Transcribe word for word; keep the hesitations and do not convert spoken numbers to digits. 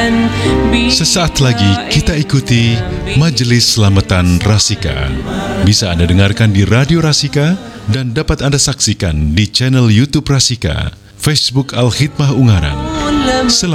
Sesaat lagi kita ikuti Majelis Selamatan Rasika. Bisa Anda dengarkan di Radio Rasika dan dapat Anda saksikan di channel YouTube Rasika, Facebook Al-Khidmah Ungaran.